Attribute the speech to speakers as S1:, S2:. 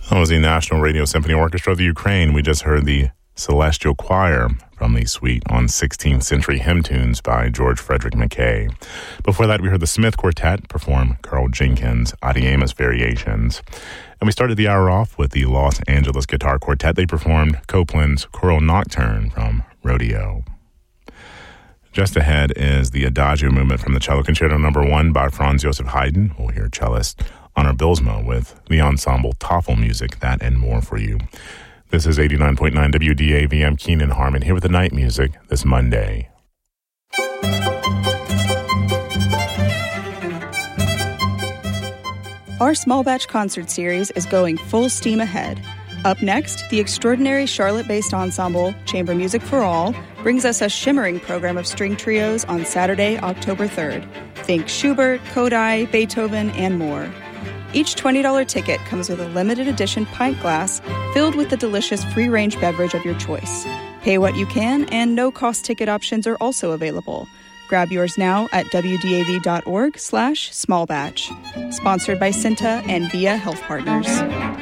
S1: That was the National Radio Symphony Orchestra of the Ukraine. We just heard the Celestial Choir from the suite on 16th century hymn tunes by George Frederick Mackay. Before that, we heard the Smith Quartet perform Carl Jenkins' Adiamus Variations. And we started the hour off with the Los Angeles Guitar Quartet. They performed Copland's Choral Nocturne from Rodeo. Just ahead is the Adagio movement from the Cello Concerto No. 1 by Franz Joseph Haydn. We'll hear cellist Honor Bilsma with the ensemble Toffel Music, that and more for you. This is 89.9 WDAV. I'm Keenan Harmon here with the night music this Monday.
S2: Our small batch concert series is going full steam ahead. Up next, the extraordinary Charlotte-based ensemble Chamber Music for All brings us a shimmering program of string trios on Saturday, October 3rd. Think Schubert, Kodály, Beethoven, and more. Each $20 ticket comes with a limited edition pint glass filled with the delicious free-range beverage of your choice. Pay what you can, and no-cost ticket options are also available. Grab yours now at wdav.org/smallbatch. Sponsored by Cinta and Via Health Partners.